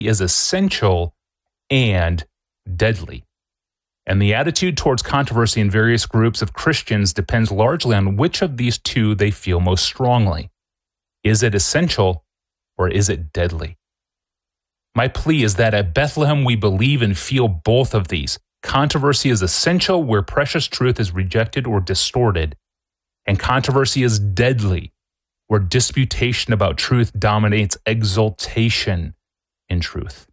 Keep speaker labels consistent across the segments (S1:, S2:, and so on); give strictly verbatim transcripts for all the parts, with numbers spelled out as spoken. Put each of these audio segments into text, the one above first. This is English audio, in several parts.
S1: is essential and deadly. And the attitude towards controversy in various groups of Christians depends largely on which of these two they feel most strongly. Is it essential or is it deadly? My plea is that at Bethlehem we believe and feel both of these. Controversy is essential where precious truth is rejected or distorted, and controversy is deadly where disputation about truth dominates exaltation in truth.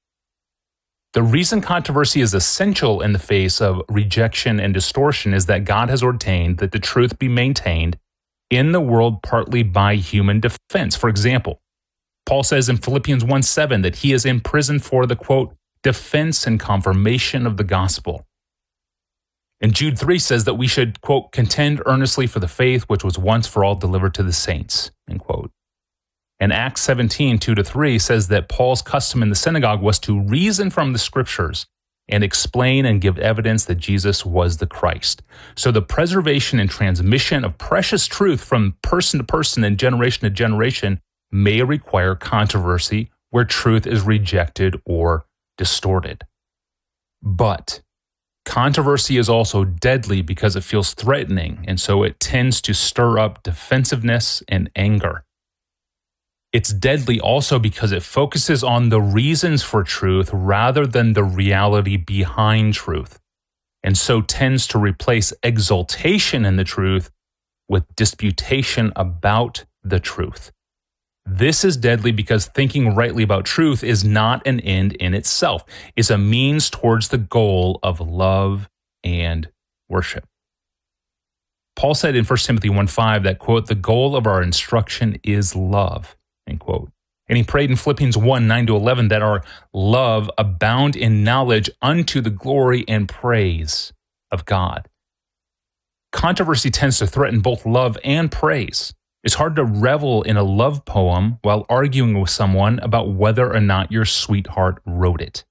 S1: The reason controversy is essential in the face of rejection and distortion is that God has ordained that the truth be maintained in the world partly by human defense. For example, Paul says in Philippians one seven that he is in prison for the, quote, defense and confirmation of the gospel. And Jude three says that we should, quote, contend earnestly for the faith which was once for all delivered to the saints, end quote. And Acts seventeen, two to three says that Paul's custom in the synagogue was to reason from the scriptures and explain and give evidence that Jesus was the Christ. So the preservation and transmission of precious truth from person to person and generation to generation may require controversy where truth is rejected or distorted. But controversy is also deadly because it feels threatening, and so it tends to stir up defensiveness and anger. It's deadly also because it focuses on the reasons for truth rather than the reality behind truth, and so tends to replace exaltation in the truth with disputation about the truth. This is deadly because thinking rightly about truth is not an end in itself. It's a means towards the goal of love and worship. Paul said in First Timothy one five that, quote, the goal of our instruction is love, end quote. And he prayed in Philippians one nine to eleven that our love abound in knowledge unto the glory and praise of God. Controversy tends to threaten both love and praise. It's hard to revel in a love poem while arguing with someone about whether or not your sweetheart wrote it.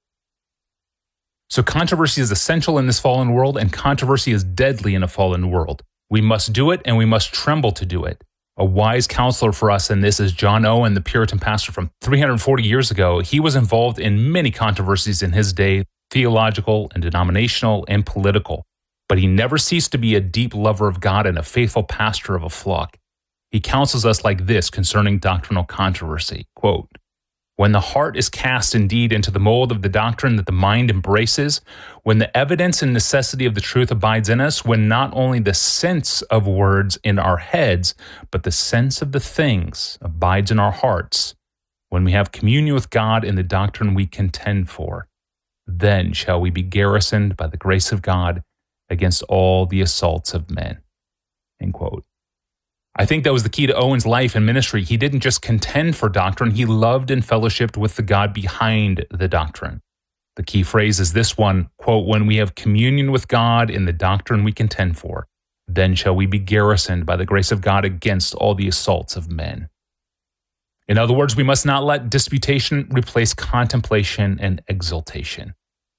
S1: So controversy is essential in this fallen world, and controversy is deadly in a fallen world. We must do it, and we must tremble to do it. A wise counselor for us in this is John Owen, the Puritan pastor from three hundred forty years ago. He was involved in many controversies in his day, theological and denominational and political. But he never ceased to be a deep lover of God and a faithful pastor of a flock. He counsels us like this concerning doctrinal controversy, quote, when the heart is cast indeed into the mold of the doctrine that the mind embraces, when the evidence and necessity of the truth abides in us, when not only the sense of words in our heads, but the sense of the things abides in our hearts, when we have communion with God in the doctrine we contend for, then shall we be garrisoned by the grace of God against all the assaults of men, end quote. I think that was the key to Owen's life and ministry. He didn't just contend for doctrine, he loved and fellowshiped with the God behind the doctrine. The key phrase is this one, quote, when we have communion with God in the doctrine we contend for, then shall we be garrisoned by the grace of God against all the assaults of men. In other words, we must not let disputation replace contemplation and exaltation.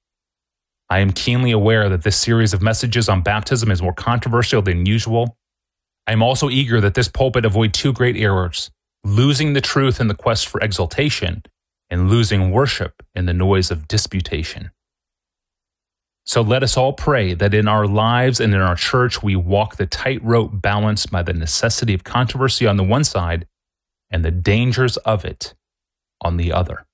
S1: I am keenly aware that this series of messages on baptism is more controversial than usual. I am also eager that this pulpit avoid two great errors, losing the truth in the quest for exaltation and losing worship in the noise of disputation. So let us all pray that in our lives and in our church we walk the tightrope balanced by the necessity of controversy on the one side and the dangers of it on the other.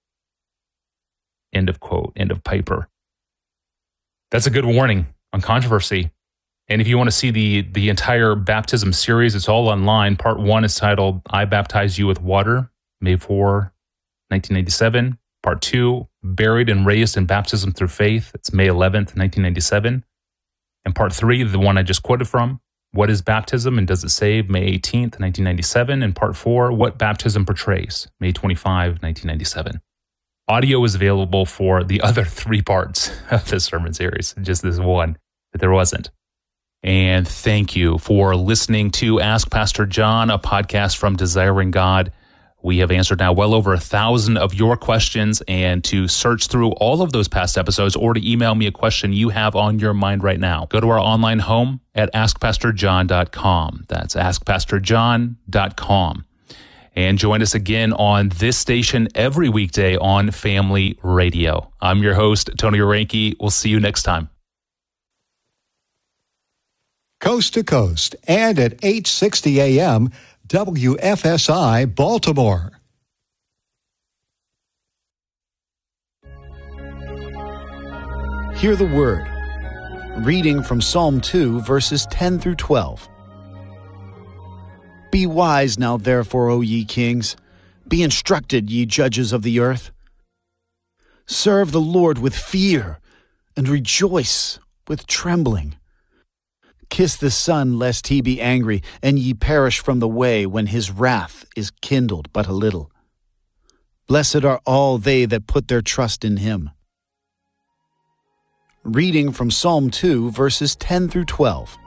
S1: End of quote, end of Piper. That's a good warning on controversy. And if you want to see the, the entire baptism series, it's all online. Part one is titled, I Baptize You with Water, May fourth, nineteen ninety-seven. Part two, Buried and Raised in Baptism Through Faith. It's May eleventh, nineteen ninety-seven. And part three, the one I just quoted from, What is Baptism and Does It Save? May eighteenth, nineteen ninety-seven. And part four, What Baptism Portrays? May twenty-fifth, nineteen ninety-seven. Audio is available for the other three parts of this sermon series, just this one that there wasn't. And thank you for listening to Ask Pastor John, a podcast from Desiring God. We have answered now well over a thousand of your questions, and to search through all of those past episodes or to email me a question you have on your mind right now, go to our online home at ask pastor john dot com. That's ask pastor john dot com. And join us again on this station every weekday on Family Radio. I'm your host, Tony Reinke. We'll see you next time.
S2: Coast to Coast and at eight sixty A M, W F S I Baltimore.
S3: Hear the word. Reading from Psalm two, verses ten through twelve. Be wise now, therefore, O ye kings. Be instructed, ye judges of the earth. Serve the Lord with fear, and rejoice with trembling. Kiss the Son, lest he be angry, and ye perish from the way when his wrath is kindled but a little. Blessed are all they that put their trust in him. Reading from Psalm two, verses ten through twelve.